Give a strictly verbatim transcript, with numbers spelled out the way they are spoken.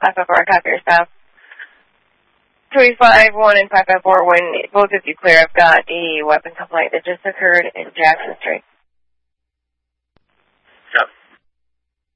five five four, copy yourself. three five one and five five four, when both of you clear, I've got a weapon complaint that just occurred in Jackson Street.